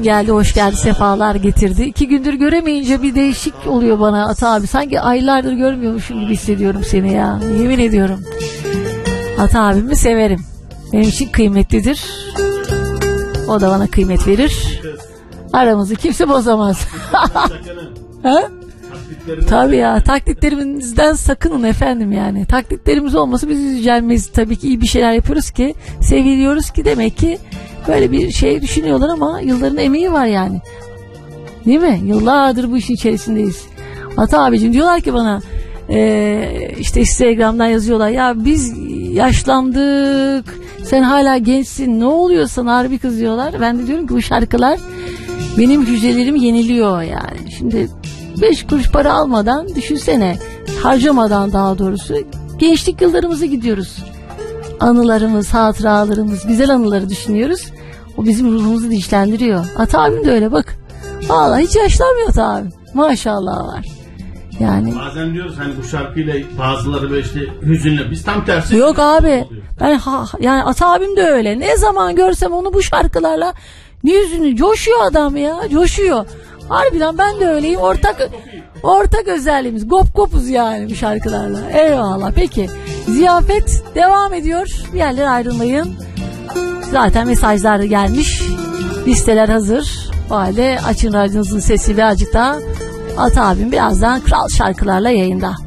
geldi, hoş geldi, sefalar getirdi. 2 gündür göremeyince bir değişik oluyor bana Ata abi. Sanki aylardır görmüyormuşum gibi hissediyorum seni ya. Yemin ediyorum. Ata abimi severim. Benim için kıymetlidir. O da bana kıymet verir. Aramızı kimse bozamaz. Ha? Tabii ya, taklitlerimizden sakının efendim yani. Taklitlerimiz olmasa biz yücelmeyiz. Tabii ki iyi bir şeyler yapıyoruz ki, seviliyoruz ki, demek ki böyle bir şey düşünüyorlar ama yılların emeği var yani. Değil mi? Yıllardır bu işin içerisindeyiz. Ata abicim diyorlar ki bana işte Instagram'dan yazıyorlar ya, biz yaşlandık, sen hala gençsin, ne oluyor sana, harbi kızıyorlar. Ben de diyorum ki bu şarkılar benim hücrelerimi yeniliyor yani. Şimdi 5 kuruş para almadan, düşünsene, harcamadan daha doğrusu, gençlik yıllarımıza gidiyoruz. Anılarımız, hatıralarımız, güzel anıları düşünüyoruz. O bizim ruhumuzu dinçlendiriyor. Ata abim de öyle bak. Vallahi hiç yaşlanmıyor Ata abim. Maşallah var. Yani bazen diyoruz hani bu şarkıyla bazıları böyle işte hüzünlü. Biz tam tersi. Yok abi. Ben yani Ata abim de öyle. Ne zaman görsem onu bu şarkılarla, yüzünü coşuyor adam ya. Coşuyor. Harbiden ben de öyleyim. Ortak özelliğimiz. Gopuz yani bu şarkılarla. Eyvallah. Peki. Ziyafet devam ediyor. Bir yerlere ayrılmayın. Zaten mesajlar gelmiş. Listeler hazır. O halde açın radyonuzun sesi birazcık daha. Ata abim birazdan kral şarkılarla yayında.